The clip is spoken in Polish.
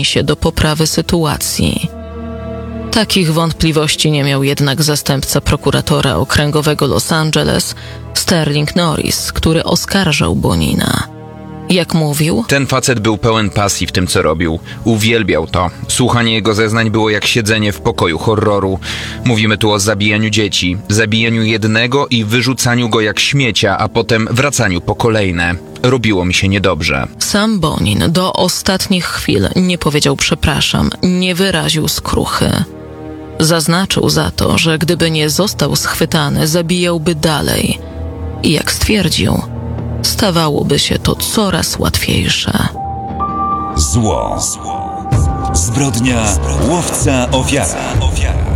przyczyni się do poprawy sytuacji. Takich wątpliwości nie miał jednak zastępca prokuratora okręgowego Los Angeles, Sterling Norris, który oskarżał Bonina. Jak mówił, ten facet był pełen pasji w tym, co robił. Uwielbiał to. Słuchanie jego zeznań było jak siedzenie w pokoju horroru. Mówimy tu o zabijaniu dzieci, zabijaniu jednego i wyrzucaniu go jak śmiecia, a potem wracaniu po kolejne. Robiło mi się niedobrze. sam Bonin do ostatnich chwil nie powiedział przepraszam, nie wyraził skruchy. Zaznaczył za to, że gdyby nie został schwytany, zabijałby dalej. I jak stwierdził, stawałoby się to coraz łatwiejsze. Zło. Zbrodnia łowca ofiara.